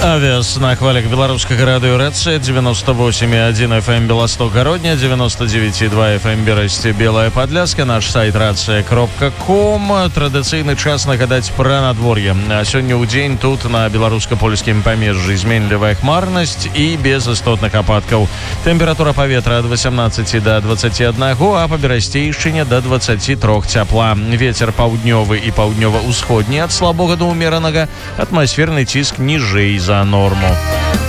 Авіас на хвалях беларускага радыёрэцыя 98,1 FM Беласток-Гародня, 99,2 FM Берасці, Белая Падляска, наш сайт рацыя.ком. Традыцыйны час нагадаць пра надвор'е. Сёння ў дзень тут на беларуска-польскім памежжы зменлівая хмарнасць і без істотных ападкаў. Тэмпература паветра ад 18 до 21, а па Берасцейшчыне до 23 цяпла. Вецер паўднёвы і паўднёва-ўсходні ад слабога да ўмеранага, атмасферны ціск ніжэй за норму.